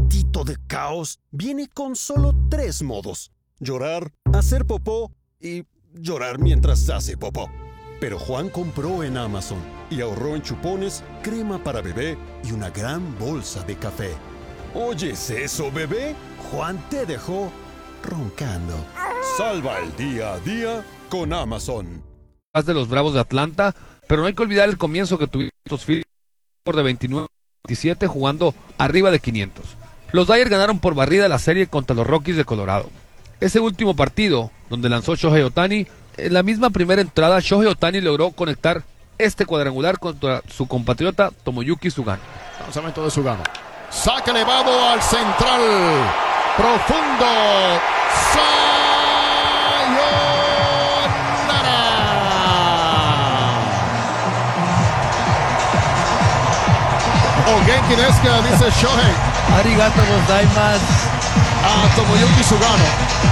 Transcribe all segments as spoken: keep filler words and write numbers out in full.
gatito de caos viene con solo tres modos: llorar, hacer popó y llorar mientras hace popó. Pero Juan compró en Amazon y ahorró en chupones, crema para bebé y una gran bolsa de café. ¿Oyes eso, bebé? Juan te dejó roncando. Salva el día a día con Amazon. De los Bravos de Atlanta, pero no hay que olvidar el comienzo que tuvieron los Phillies de veintinueve a veintisiete jugando arriba de quinientos. Los Dodgers ganaron por barrida la serie contra los Rockies de Colorado. Ese último partido, donde lanzó Shohei Ohtani, en la misma primera entrada, Shohei Ohtani logró conectar este cuadrangular contra su compatriota Tomoyuki Sugano. Lanzamiento de Sugano. Saque elevado al central. Profundo. Sayonara. O Genki Deska, dice Shohei. Arigato gozaimasu. A Tomoyuki Sugano.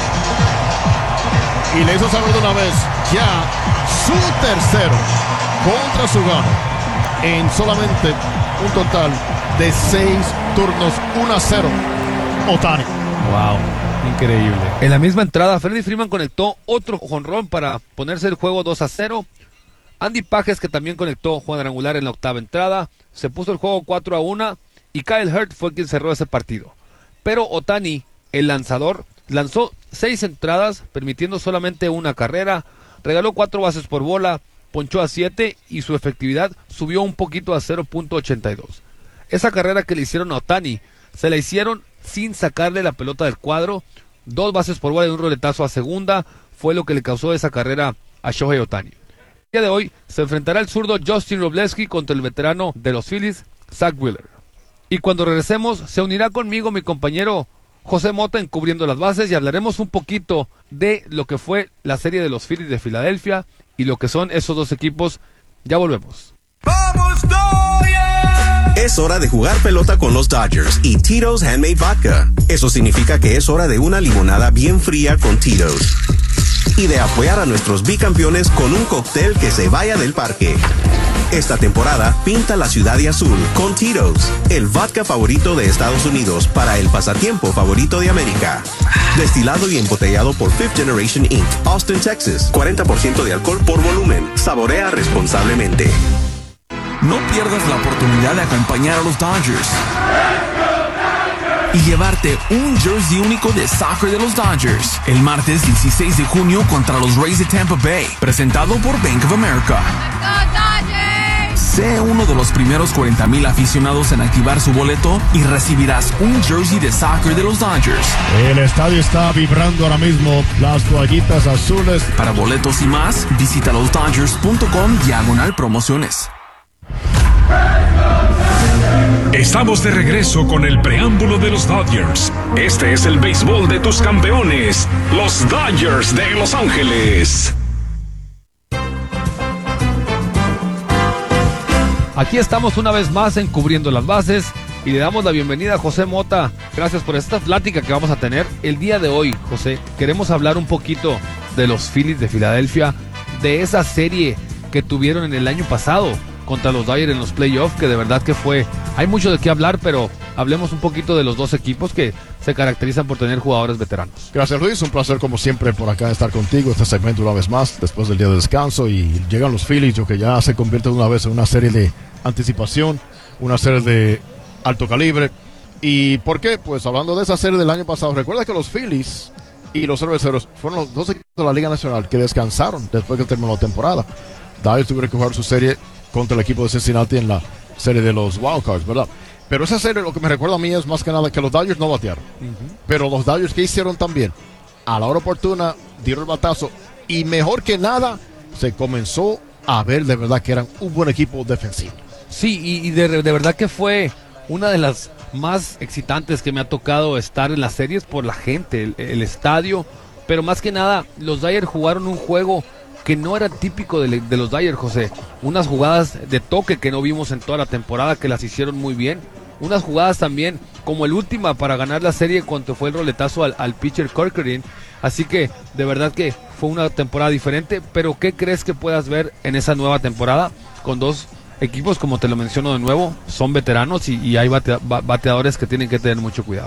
Y le hizo saber de una vez ya su tercero contra Sugano en solamente un total de seis turnos. Uno a cero Ohtani. Wow, increíble. En la misma entrada, Freddie Freeman conectó otro jonrón para ponerse el juego dos a cero. Andy Pages, que también conectó cuadrangular en la octava entrada, se puso el juego cuatro a uno y Kyle Hurt fue quien cerró ese partido. Pero Ohtani, el lanzador, lanzó seis entradas, permitiendo solamente una carrera, regaló cuatro bases por bola, ponchó a siete y su efectividad subió un poquito a cero punto ochenta y dos. Esa carrera que le hicieron a Ohtani, se la hicieron sin sacarle la pelota del cuadro. Dos bases por bola y un roletazo a segunda fue lo que le causó esa carrera a Shohei Ohtani. El día de hoy se enfrentará el zurdo Justin Wrobleski contra el veterano de los Phillies, Zach Wheeler. Y cuando regresemos, se unirá conmigo mi compañero José Mota en Cubriendo las Bases y hablaremos un poquito de lo que fue la serie de los Phillies de Filadelfia y lo que son esos dos equipos. Ya volvemos. ¡Vamos, Dodgers! Es hora de jugar pelota con los Dodgers y Tito's Handmade Vodka. Eso significa que es hora de una limonada bien fría con Tito's. Y de apoyar a nuestros bicampeones con un cóctel que se vaya del parque. Esta temporada, pinta la ciudad de azul con Tito's, el vodka favorito de Estados Unidos para el pasatiempo favorito de América. Destilado y embotellado por Fifth Generation incorporated, Austin, Texas. cuarenta por ciento de alcohol por volumen. Saborea responsablemente. No pierdas la oportunidad de acompañar a los Dodgers y llevarte un jersey único de soccer de los Dodgers el martes dieciséis de junio contra los Rays de Tampa Bay, presentado por Bank of America. Sé uno de los primeros cuarenta mil aficionados en activar su boleto y recibirás un jersey de soccer de los Dodgers. El estadio está vibrando ahora mismo. Las toallitas azules. Para boletos y más, visita los dodgers punto com diagonal promociones. Estamos de regreso con el preámbulo de los Dodgers. Este es el béisbol de tus campeones, los Dodgers de Los Ángeles. Aquí estamos una vez más en Cubriendo las Bases y le damos la bienvenida a José Mota. Gracias por esta plática que vamos a tener el día de hoy, José. Queremos hablar un poquito de los Phillies de Filadelfia, de esa serie que tuvieron en el año pasado contra los Dodgers en los playoffs, que de verdad que fue, hay mucho de qué hablar, pero hablemos un poquito de los dos equipos que se caracterizan por tener jugadores veteranos. Gracias, Luis, un placer como siempre por acá estar contigo, este segmento una vez más, después del día de descanso, y llegan los Phillies, yo que ya se convierte de una vez en una serie de anticipación, una serie de alto calibre. ¿Y por qué? Pues hablando de esa serie del año pasado, recuerda que los Phillies y los Cerveceros fueron los dos equipos de la Liga Nacional que descansaron después que terminó la temporada. Dodgers tuvieron que jugar su serie contra el equipo de Cincinnati en la serie de los Wild Cards, ¿verdad? Pero esa serie lo que me recuerda a mí es más que nada que los Dodgers no batearon. Uh-huh. Pero los Dodgers, ¿qué hicieron también? A la hora oportuna dieron el batazo y mejor que nada se comenzó a ver de verdad que eran un buen equipo defensivo. Sí, y, y de, de verdad que fue una de las más excitantes que me ha tocado estar en las series por la gente, el, el estadio, pero más que nada los Dodgers jugaron un juego que no era típico de, de los Dodgers, José. Unas jugadas de toque que no vimos en toda la temporada, que las hicieron muy bien. Unas jugadas también, como el última para ganar la serie cuando fue el roletazo al, al pitcher Corcoran. Así que, de verdad que fue una temporada diferente. Pero, ¿qué crees que puedas ver en esa nueva temporada? Con dos equipos, como te lo menciono de nuevo, son veteranos y, y hay bate, bateadores que tienen que tener mucho cuidado.